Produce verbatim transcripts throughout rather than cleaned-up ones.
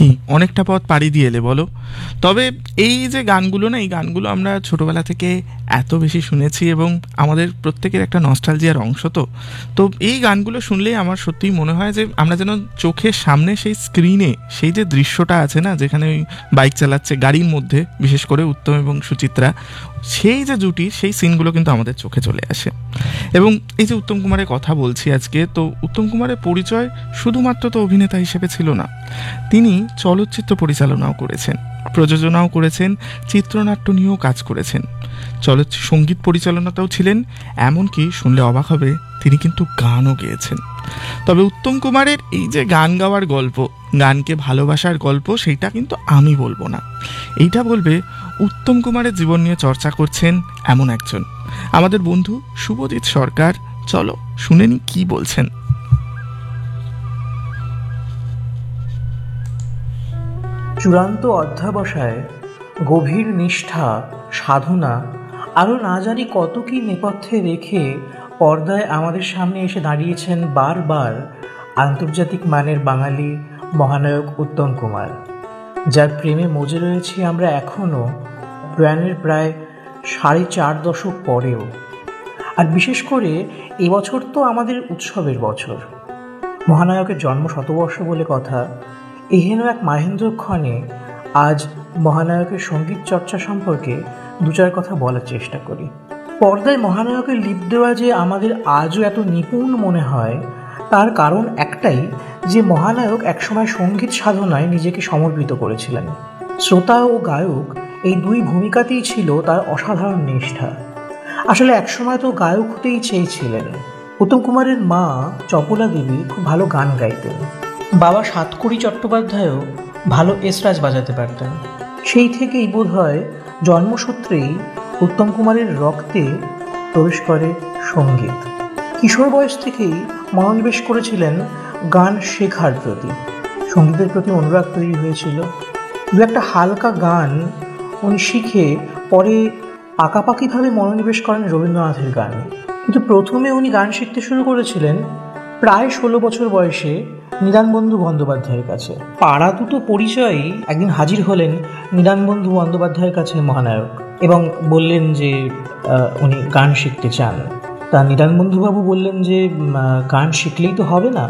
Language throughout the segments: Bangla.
কি অনেকটা পথ পাড়ি দিয়ে এলে বলো। তবে এই যে গানগুলো না, এই গানগুলো আমরা ছোটোবেলা থেকে এত বেশি শুনেছি এবং আমাদের প্রত্যেকের একটা নস্টালজিয়ার অংশ। তো তো এই গানগুলো শুনলেই আমার সত্যিই মনে হয় যে আমরা যেন চোখের সামনে সেই স্ক্রিনে সেই যে দৃশ্যটা আছে না, যেখানে ওই বাইক চালাচ্ছে গাড়ির মধ্যে, বিশেষ করে উত্তম এবং সুচিত্রা, সেই যে জুটি, সেই সিনগুলো কিন্তু আমাদের চোখে চলে আসে। এবং এই যে উত্তম কুমারের কথা বলছি আজকে, তো উত্তম কুমারের পরিচয় শুধুমাত্র তো অভিনেতা হিসেবে ছিল না, তিনি চলচ্চিত্র পরিচালনাও করেছেন, প্রযোজনাও করেছেন, চিত্রনাট্য নিয়েও কাজ করেছেন, চলচ্চিত্র সঙ্গীত পরিচালনাতেও ছিলেন, এমনকি শুনলে অবাক হবে তিনি কিন্তু গানও গেয়েছেন। তবে উত্তম কুমারের এই যে গান গাওয়ার গল্প, গানকে ভালোবাসার গল্প, সেইটা কিন্তু আমি বলবো না, এইটা বলবে উত্তম কুমারের জীবন নিয়ে চর্চা করছেন এমন একজন, আমাদের বন্ধু শুভজিৎ সরকার। চলো শুনে নি কি বলছেন। চূড়ান্ত অধ্যবসায়, গভীর নিষ্ঠা, সাধনা, আরও না জানি কত কি নেপথ্যে রেখে পর্দায় আমাদের সামনে এসে দাঁড়িয়েছেন বারবার আন্তর্জাতিক মানের বাঙালি মহানায়ক উত্তম কুমার, যার প্রেমে মজে রয়েছি আমরা এখনও প্রয়াণের প্রায় সাড়ে চার দশক পরেও। আর বিশেষ করে এবছর তো আমাদের উৎসবের বছর, মহানায়কের জন্ম শতবর্ষ বলে কথা। এহেন এক মাহেন্দ্রক্ষণে আজ মহানায়কের সঙ্গীত চর্চা সম্পর্কে দু চার কথা বলার চেষ্টা করি। পর্দায় মহানায়কের লিপ দেওয়া যে আমাদের আজও এত নিপুণ মনে হয়, তার কারণ একটাই, যে মহানায়ক একসময় সঙ্গীত সাধনায় নিজেকে সমর্পিত করেছিলেন। শ্রোতা ও গায়ক এই দুই ভূমিকাতেই ছিল তার অসাধারণ নিষ্ঠা। আসলে একসময় তো গায়ক হতেই চেয়েছিলেন। উত্তম কুমারের মা চপলা দেবী খুব ভালো গান গাইতেন, বাবা সাতকড়ি চট্টোপাধ্যায়ও ভালো এসরাজ বাজাতে পারতেন। সেই থেকেই বোধ হয় জন্মসূত্রেই উত্তম কুমারের রক্তে প্রবেশ করে সঙ্গীত। কিশোর বয়স থেকেই মনোনিবেশ করেছিলেন গান শেখার প্রতি, সঙ্গীতের প্রতি অনুরাগ তৈরি হয়েছিল। দু একটা হালকা গান উনি শিখে পরে পাকাপাকিভাবে মনোনিবেশ করেন রবীন্দ্রনাথের গানে। কিন্তু প্রথমে উনি গান শিখতে শুরু করেছিলেন প্রায় ষোলো বছর বয়সে নিদানবন্ধু বন্দ্যোপাধ্যায়ের কাছে। পাড়া দুটো পরিচয়ই একদিন হাজির হলেন নিদানবন্ধু বন্দ্যোপাধ্যায়ের কাছে মহানায়ক, এবং বললেন যে উনি গান শিখতে চান। তা নিদানবন্ধুবাবু বললেন যে গান শিখলেই তো হবে না,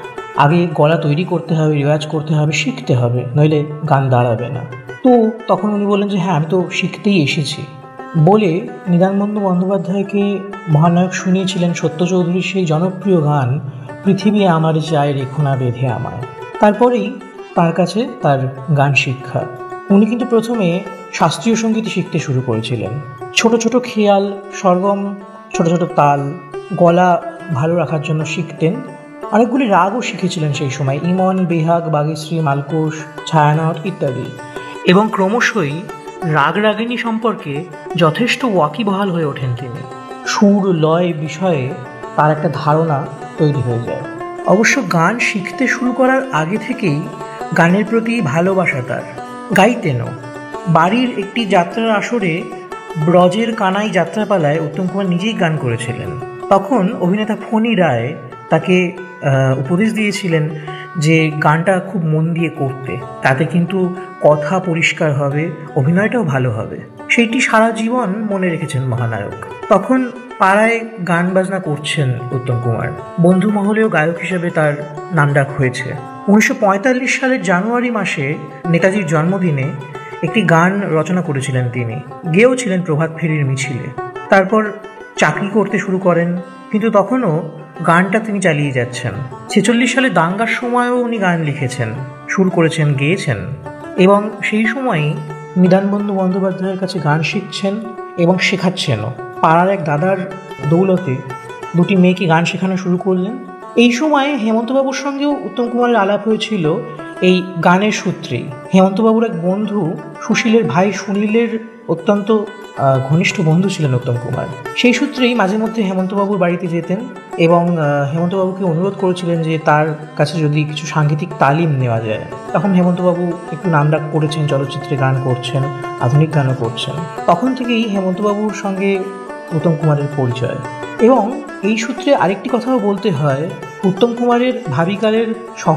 আগে গলা তৈরি করতে হবে, রেওয়াজ করতে হবে, শিখতে হবে, নইলে গান দাঁড়াবে না। তো তখন উনি বললেন যে হ্যাঁ, আমি তো শিখতেই এসেছি বলে নিদানবন্ধু বন্দ্যোপাধ্যায়কে মহানায়ক শুনিয়েছিলেন সত্য চৌধুরীর সেই জনপ্রিয় গান পৃথিবী আমার চায় রেখো না বেঁধে আমায়। তারপরেই তার কাছে তার গান শিক্ষা। উনি কিন্তু প্রথমে শাস্ত্রীয় সঙ্গীত শিখতে শুরু করেছিলেন। ছোট ছোট খেয়াল, সরগম, ছোট ছোট তাল, গলা ভালো রাখার জন্য শিখতেন। অনেকগুলি রাগও শিখেছিলেন সেই সময়, ইমন, বেহাগ, বাগেশ্রী, মালকোষ, ছায়ানট ইত্যাদি। এবং ক্রমশই রাগ রাগিনী সম্পর্কে যথেষ্ট ওয়াকিবহাল হয়ে ওঠেন তিনি। সুর, লয় বিষয়ে তার একটা ধারণা তৈরি হয়ে যায়। অবশ্য গান শিখতে শুরু করার আগে থেকেই গানের প্রতি ভালোবাসা তার। গাইতেনও। বাড়ির একটি যাত্রার আসরে ব্রজের কানাই যাত্রাপালায় উত্তম কুমার নিজেই গান করেছিলেন। তখন অভিনেতা ফণী রায় তাকে উপদেশ দিয়েছিলেন যে গানটা খুব মন দিয়ে করতে, তাতে কিন্তু কথা পরিষ্কার হবে, অভিনয়টাও ভালো হবে। সেইটি সারা জীবন মনে রেখেছেন মহানায়ক। তখন পাড়ায় গান বাজনা করছেন উত্তম কুমার, বন্ধু মহলেও গায়ক হিসেবে তার নামডাক হয়েছে। উনিশশো পঁয়তাল্লিশ সালের জানুয়ারি মাসে নেতাজির জন্মদিনে একটি গান রচনা করেছিলেন তিনি, গেয়েও ছিলেন প্রভাত ফেরির মিছিলে। তারপর চাকরি করতে শুরু করেন, কিন্তু তখনও গানটা তিনি চালিয়ে যাচ্ছেন। ছেচল্লিশ সালে দাঙ্গার সময়ও উনি গান লিখেছেন, সুর করেছেন, গেয়েছেন, এবং সেই সময়ই নিদানবন্ধু বন্দ্যোপাধ্যায়ের কাছে গান শিখছেন এবং শেখাচ্ছেনও। পাড়ার এক দাদার দৌলতে দুটি মেয়েকে গান শেখানো শুরু করলেন। এই সময় হেমন্তবাবুর সঙ্গেও উত্তম কুমারের আলাপ হয়েছিল এই গানের সূত্রেই। হেমন্তবাবুর এক বন্ধু সুশীলের ভাই সুনীলের অত্যন্ত ঘনিষ্ঠ বন্ধু ছিলেন উত্তম কুমার। সেই সূত্রেই মাঝে মধ্যে হেমন্তবাবুর বাড়িতে যেতেন এবং হেমন্তবাবুকে অনুরোধ করেছিলেন যে তার কাছে যদি কিছু সাংগীতিক তালিম নেওয়া যায়। তখন হেমন্তবাবু একটু নামডাক করেছেন, চলচ্চিত্রে গান করছেন, আধুনিক গানও করছেন। তখন থেকেই হেমন্তবাবুর সঙ্গে উত্তম কুমারের পরিচয়। এবং এই সূত্রে আরেকটি কথাও বলতে হয়, উত্তম কুমারের ভাবিকালের